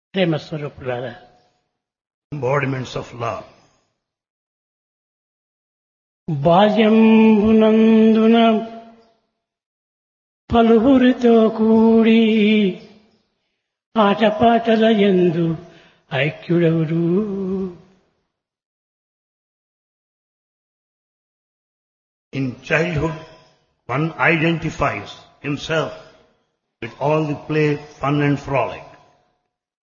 ప్రేమ స్వరూపులారా, embodiments of love. బాల్యంబునందున పలువురితో కూడి ఆటపాటల యందు ఐక్యుడవుడు. In childhood, one identifies himself with all the play, fun and frolic.